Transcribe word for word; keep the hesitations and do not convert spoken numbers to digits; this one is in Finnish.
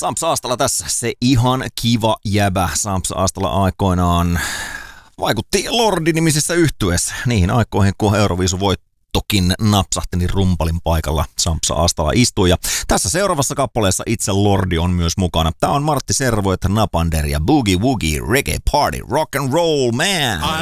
Sampsa Astala tässä, se ihan kiva jäbä. Sampsa Astala aikoinaan vaikutti Lordi-nimisessä yhtyeessä niihin aikoihin, kun Euroviisu voittokin napsahti, niin rumpalin paikalla Sampsa Astala istui. Ja tässä seuraavassa kappaleessa itse Lordi on myös mukana. Tää on Martti Servoet, Napander ja Boogie Woogie Reggae Party Rock and Roll Man.